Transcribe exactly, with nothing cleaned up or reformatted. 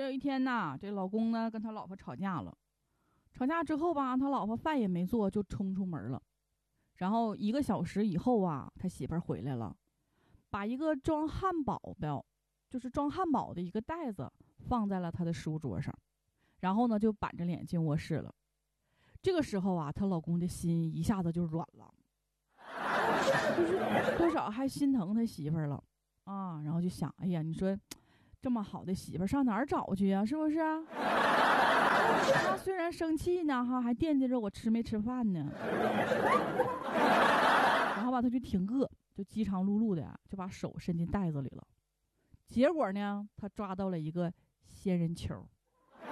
有一天呐，这老公呢跟他老婆吵架了，吵架之后吧，他老婆饭也没做就冲出门了。然后一个小时以后啊，他媳妇儿回来了，把一个装汉堡的，就是装汉堡的一个袋子放在了他的书桌上，然后呢就板着脸进卧室了。这个时候啊，她老公的心一下子就软了，就是多少还心疼他媳妇儿了啊。然后就想，哎呀，你说这么好的媳妇儿上哪儿找去呀？是不是？他虽然生气呢，哈，还惦记着我吃没吃饭呢。然后吧，他就挺饿，就饥肠辘辘的呀，就把手伸进袋子里了。结果呢，他抓到了一个仙人球。